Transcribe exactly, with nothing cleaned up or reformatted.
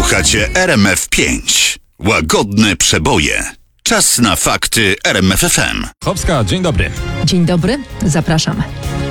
Słuchacie R M F pięć. Łagodne przeboje. Czas na fakty R M F F M. Chopska, dzień dobry. Dzień dobry, zapraszam.